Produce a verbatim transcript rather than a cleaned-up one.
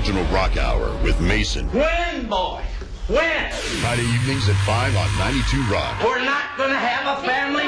Original Rock Hour with Mason. When, boy? When? Friday evenings at five on ninety-two Rock. We're not going to have a family